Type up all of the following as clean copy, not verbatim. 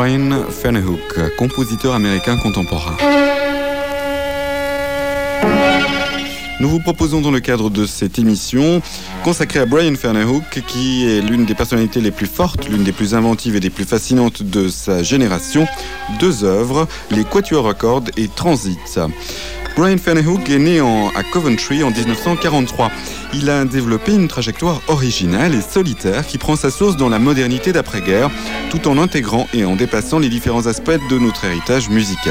Brian Ferneyhough, compositeur américain contemporain. Nous vous proposons dans le cadre de cette émission consacrée à Brian Ferneyhough, qui est l'une des personnalités les plus fortes, l'une des plus inventives et des plus fascinantes de sa génération, deux œuvres, les Quatuors à cordes et Transit. Brian Ferneyhough est né à Coventry en 1943. Il a développé une trajectoire originale et solitaire qui prend sa source dans la modernité d'après-guerre, tout en intégrant et en dépassant les différents aspects de notre héritage musical.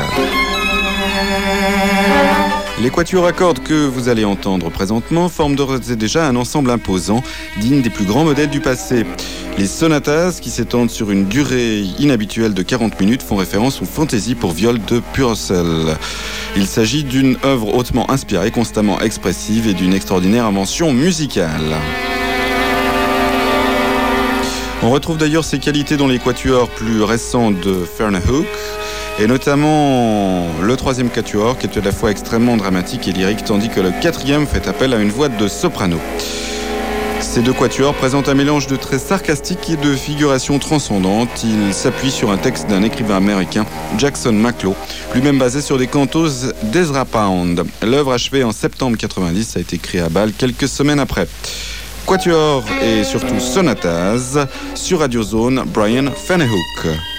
Les quatuors à cordes que vous allez entendre présentement forment d'ores et déjà un ensemble imposant, digne des plus grands modèles du passé. Les sonatas, qui s'étendent sur une durée inhabituelle de 40 minutes, font référence aux fantaisies pour viol de Purcell. Il s'agit d'une œuvre hautement inspirée, constamment expressive et d'une extraordinaire invention musicale. On retrouve d'ailleurs ces qualités dans les quatuors plus récents de Ferneyhough, et notamment le troisième quatuor qui est à la fois extrêmement dramatique et lyrique, tandis que le quatrième fait appel à une voix de soprano. Ces deux quatuors présentent un mélange de traits sarcastiques et de figurations transcendantes. Ils s'appuient sur un texte d'un écrivain américain, Jackson Maclow, lui-même basé sur des cantos d'Ezra Pound. L'œuvre achevée en septembre 90 a été créée à Bâle quelques semaines après. Quatuor et surtout sonatas sur Radio Zone, Brian Ferneyhough.